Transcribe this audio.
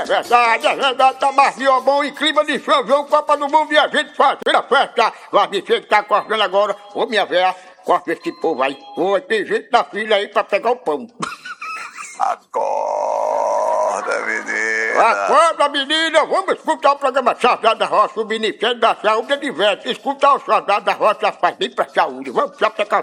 verdade, tá mais bom em clima de São João, Copa do Mundo e a gente fazendo a festa. Lá me que tá cortando agora, ô minha véia, corta esse povo aí. Ô, tem gente na fila aí pra pegar o pão. Acorda, menina. Acorda, menina, vamos escutar o programa Saudade da Roça, o Ministério da Saúde adverte. Escutar o Saudade da Roça faz bem pra saúde. Vamos só pegar